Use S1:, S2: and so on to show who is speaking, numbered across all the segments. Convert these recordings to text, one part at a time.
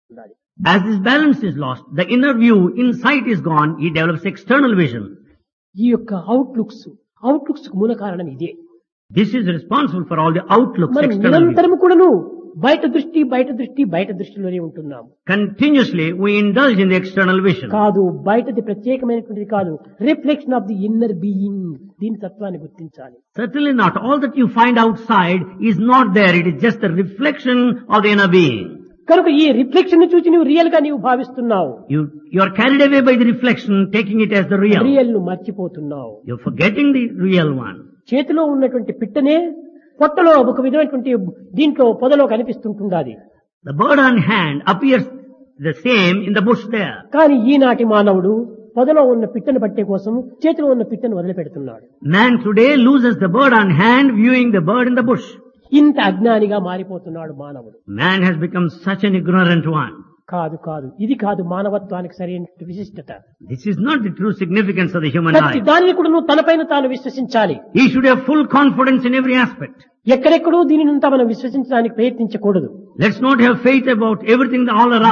S1: As this balance is lost, the inner view, insight is gone, he develops external vision.
S2: ఈ యొక్క outlooks మూల కారణం ఇదే.
S1: This is responsible for all the outlooks,
S2: మనం
S1: external view.
S2: నిరంతరము కూడాను బయట దృష్టిలోనే ఉంటున్నాం.
S1: Continuously we indulge in the external vision.
S2: కాదు, బయటది ప్రత్యేకమైనటువంటిది కాదు, reflection of the inner being. దీని తత్వాన్ని గుర్తించాలి.
S1: Certainly not. All that you find outside is not there. It is just a reflection of the inner being.
S2: కనుక ఈ reflection ని చూసి నువ్వు రియల్ గా నీవు భావిస్తున్నావు.
S1: You are carried away by the reflection, taking it as the real.
S2: Real ను మర్చిపోతున్నావు.
S1: You're forgetting the real one.
S2: చేతిలో ఉన్నటువంటి పిట్టనే పొట్టలో ఒక విధమైనటువంటి దీంట్లో పొదలో కనిపిస్తుంటుంది.
S1: The bird on hand appears the same in the bush there.
S2: కానీ ఈనాటి మానవుడు పొదలో ఉన్న పిట్టను పట్టే కోసం చేతిలో ఉన్న పిట్టను వదిలిపెడుతున్నాడు.
S1: Man today loses the bird on hand, viewing the bird in the bush.
S2: ఇంత అజ్ఞానిగా మారిపోతున్నాడు మానవుడు.
S1: Man has become such an ignorant one.
S2: కాదు ఇది కాదు మానవత్వానికి సరైన విశిష్టత.
S1: This is not the true significance of the human
S2: ప్రతి
S1: life.
S2: దానిని కూడా నువ్వు తనపైన తాను విశ్వసించాలి.
S1: He should have full confidence in every aspect.
S2: ఎక్కడెక్కడో దీనినంతా మనం విశ్వసించడానికి ప్రయత్నించకూడదు.
S1: Let's not have faith about everything all around.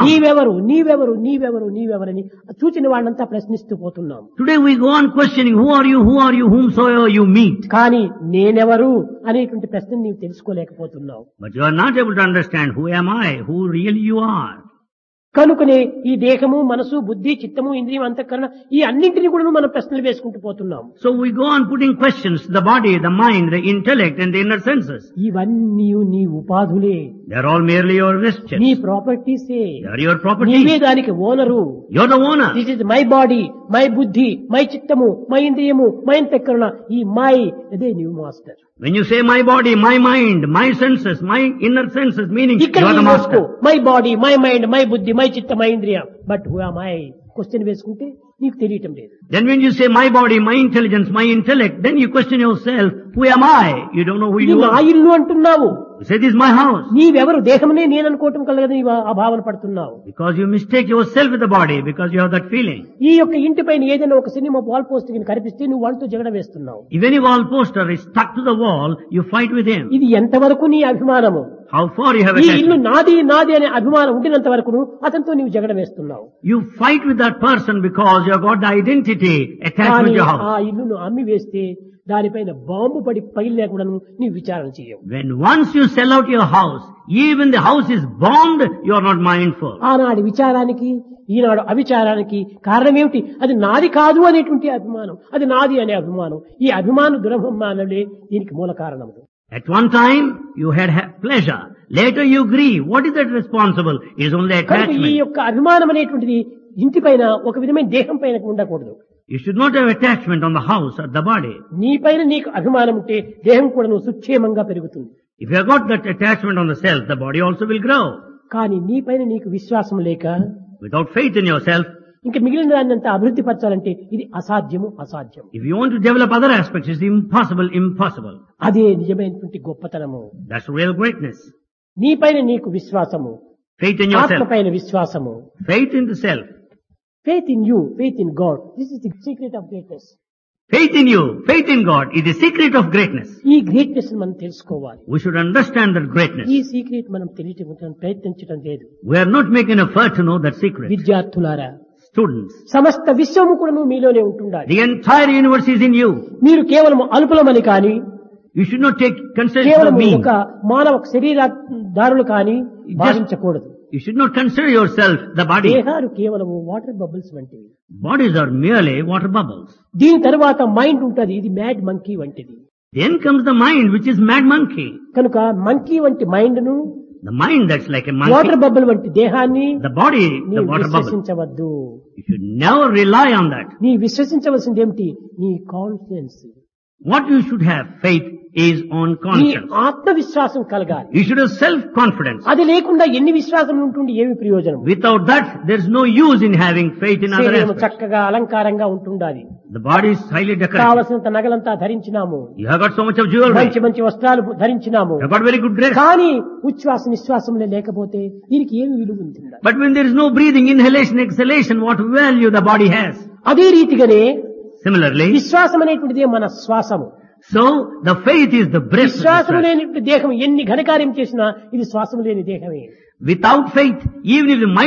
S2: నీవెవరని చూచిన వాళ్ళంతా ప్రశ్నిస్తూ పోతున్నాం.
S1: Today we go on questioning, who are you, whomsoever you meet.
S2: కానీ నేనెవరు అనేటువంటి ప్రశ్న నీవు తెలుసుకోలేకపోతున్నావు.
S1: But you are not able to understand, who am I, who really you are.
S2: కనుకనే ఈ దేహము, మనసు, బుద్ధి, చిత్తము, ఇంద్రియం, అంతఃకరణ ఈ అన్నింటినీ కూడా మనం ప్రశ్నలు వేసుకుంటూ పోతున్నాం.
S1: So we go on putting questions to the body, the mind, the intellect and the inner senses.
S2: ఇవన్నీ నీ ఉపాధులే.
S1: They are all merely your vestures.
S2: నీ ప్రాపర్టీసే.
S1: They are your property.
S2: నీవే దానికి owner.
S1: You're the owner.
S2: This is my body, my బుద్ధి, my చిత్తము, my ఇంద్రియము, my అంతఃకరణ. ఈ మై అదే new master.
S1: When you say my body, my mind, my senses, my inner senses, meaning you are the master.
S2: My body, my mind, my బుద్ధి, my చిత్త, my ఇంద్రియ. But who am I question వేసుకుంటే నీకు తెలియటం లేదు.
S1: Then when you say my body, my intelligence, my intellect, then you question yourself, who am I? You don't know who you
S2: నా
S1: are.
S2: ఇల్లు అంటున్నావు.
S1: You say this is my house.
S2: నీవెవరు? దేహమనే నేను అనుకోవటం కలగదు, నీవు ఆ భావన పడుతున్నావు.
S1: Because you mistake yourself with the body, because you have that feeling.
S2: ఈ యొక్క ఇంటి పైన ఏదైనా ఒక సినిమా వాల్ పోస్టర్ కనిపిస్తే నువ్వు వాళ్ళతో జగడ వేస్తున్నావు.
S1: If any wall poster is stuck to the wall, you fight with him.
S2: ఇది ఎంతవరకు నీ అభిమానము?
S1: How far you have
S2: ఈ ఇల్లు
S1: attachment.
S2: నాది అనే అభిమానం ఉండినంత వరకు అతనితో నీవు జగడ వేస్తున్నావు.
S1: You fight with that person because you have got the identity attached with your
S2: ఆ
S1: house.
S2: ఇల్లును అమ్మి వేస్తే దానిపైన బాంబు పడి పగిలినా కూడా నీవు విచారణ చేయవు.
S1: When once you sell out your house, even the house is bombed, you are not mindful.
S2: ఆనాడు విచారానికి ఈనాడు అవిచారానికి కారణం ఏమిటి? అది నాది కాదు అనేటువంటి అభిమానం, అది నాది అనే అభిమానం. ఈ అభిమానం దురభిమానులే దీనికి మూల కారణం.
S1: At one time, you had pleasure. Later you grieve. What is that responsible? It is only
S2: ఈ
S1: attachment.
S2: యొక్క అభిమానం అనేటువంటిది ఇంటి పైన ఒక విధమైన దేహం పైన ఉండకూడదు.
S1: You should not have attachment on the house or the body.
S2: నీ పైన నీకు అభిమానం ఉంటే దేహం కూడా నువ్వు సుక్షేమంగా పెరుగుతుంది.
S1: If you have got that attachment on the self, the body also will grow.
S2: కానీ నీ పైన నీకు విశ్వాసం లేక
S1: Without faith in yourself,
S2: ఇంకా మిగిలిన దాన్నంతా అభివృద్ధి పరచాలంటే ఇది అసాధ్యం.
S1: if you want to develop other aspects, it's impossible.
S2: అదే నిజమైనటువంటి గొప్పతనము.
S1: That's real greatness.
S2: నీ పైన నీకు విశ్వాసము,
S1: Faith in
S2: ఆత్మ
S1: yourself.
S2: పైన విశ్వాసము.
S1: Faith in the self.
S2: Faith in you, faith in God. This is the secret of greatness.
S1: Faith in you, faith in God is the secret of greatness.
S2: ఈ greatness మనం తెలుసుకోవాలి.
S1: We should understand that greatness.
S2: ఈ secret మనం తెలియటం ప్రయత్నించడం లేదు.
S1: We are not making effort to know that secret.
S2: విద్యార్థులారా,
S1: Students,
S2: సమస్త విశ్వము కూడా మీలోనే ఉంటుండాలి.
S1: the entire universe is in you.
S2: మీరు కేవలం అల్పులమని కానీ,
S1: You should not take consideration
S2: కేవలం
S1: of me.
S2: ఒక మానవ శరీరధారులు కానీ భావించకూడదు.
S1: You should not consider yourself the body.
S2: దేహాలు కేవలం వాటర్ బబుల్స్ వంటివి.
S1: Bodies are merely water bubbles.
S2: దీని తర్వాత మైండ్ ఉంటది, ఇది మ్యాడ్ మంకీ వంటిది.
S1: Then comes the mind, which is mad monkey.
S2: కనుక మంకీ వంటి మైండ్ ను,
S1: The mind that's like a
S2: water
S1: monkey.
S2: Bubble వంటి దేహాన్ని
S1: The body, the
S2: నీవు
S1: water bubble.
S2: విశ్వసించవద్దు.
S1: You should never rely on that.
S2: నీ విశ్వసించవలసింది ఏమిటి? నీ confidence,
S1: What you should have faith is on
S2: నీ
S1: conscience.
S2: ఆత్మవిశ్వాసం కలగాలి.
S1: You should have self-confidence.
S2: అది లేకుండా ఎన్ని విశ్వాసం ఉంటుండి ఏమి ప్రయోజనం?
S1: Without that, there's no use in having faith in other
S2: శరీరం
S1: aspects.
S2: చక్కగా అలంకారంగా ఉంటుండాలి.
S1: The body is highly decorated.
S2: కావలసినంత నగలంతా ధరించినాము,
S1: You have got so much of jewelry.
S2: మంచి మంచి వస్త్రాలు ధరించినాము.
S1: You have got very good dress.
S2: కానీ ఉచ్ఛ్వాస నిశ్వాసంలో లేకపోతే దీనికి ఏమి విలువ ఉంటుంది?
S1: But when there is no breathing, inhalation, exhalation, what value the body has?
S2: అదే రీతిగానే
S1: Similarly,
S2: విశ్వాసం అనేటువంటిదే మన శ్వాసము.
S1: so the faith is the breath. of the
S2: విశ్వాసం
S1: breath.
S2: లేని దేహం ఎన్ని ఘనకార్యం చేసినా ఇది శ్వాసం లేని దేహమే.
S1: Without faith, even if the mind